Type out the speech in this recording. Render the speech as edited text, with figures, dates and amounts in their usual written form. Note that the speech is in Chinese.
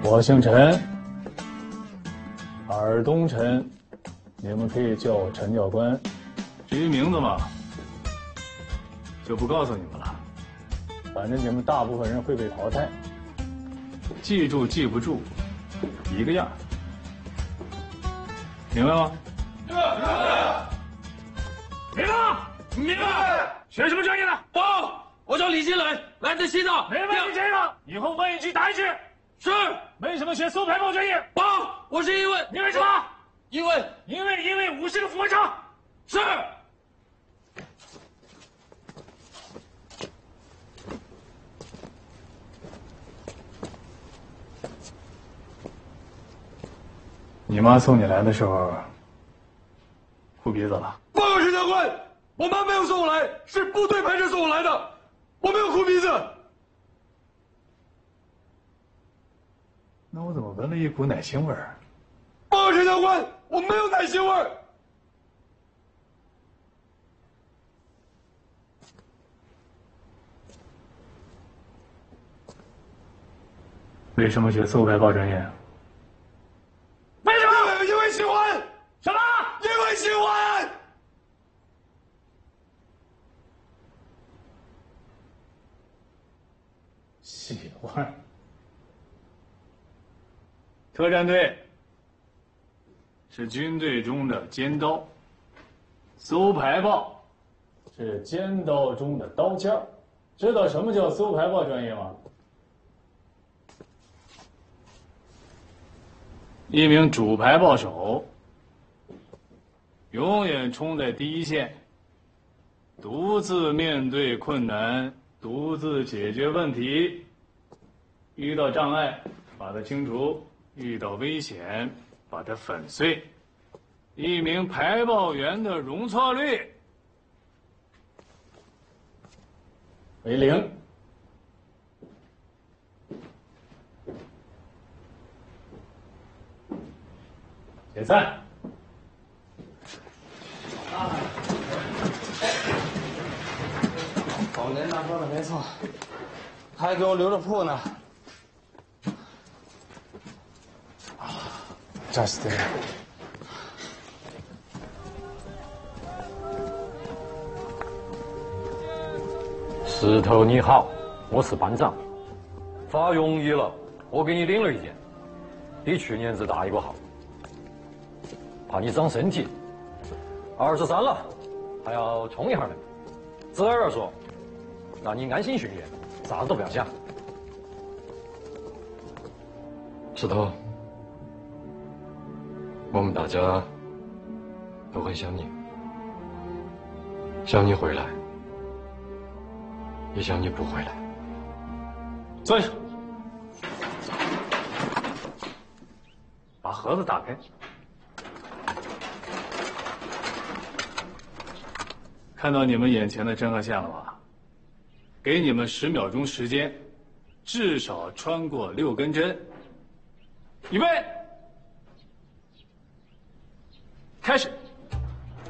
我姓陈，尔东陈，你们可以叫我陈教官。至于名字嘛，就不告诉你们了。反正你们大部分人会被淘汰，记住记不住，一个样。明白吗？明白。明白。明白。学什么专业的？ 我叫李金磊，来自西藏。 没问你这个，以后问一句答一句。 是。 为什么学搜排报专业？ 我是因为什么？ 因为 50个俯卧撑。 是。 你妈送你来的时候，护鼻子了。 报告陈教官，我妈没有送我来，是部队派人送我来的，我没有护鼻子。 那我怎么闻了一股奶腥味儿？ 报告陈教官，我没有奶腥味儿。 为什么学搜排报专业？为什么？ 因为喜欢。 什么？ 因为喜欢。 喜欢。特战队是军队中的尖刀，搜排报是尖刀中的刀尖儿。知道什么叫搜排报专业吗？一名主排报手永远冲在第一线，独自面对困难，独自解决问题。遇到障碍，把它清除；遇到危险，把它粉碎。一名排报员的容错率为0。解散。 往年那说的没错，他还给我留着铺呢。 扎西德。 石头你好，我是班长。发容易了，我给你领了一件，比去年子大1个号。怕你长身体，23了，还要冲一下呢。自然而说，让你安心训练，啥子都不要想。 石头，我们大家都很想你，想你回来，也想你不回来。 坐下，把盒子打开。看到你们眼前的真和线了吧？给你们10秒钟时间，至少穿过6根针。预备，开始。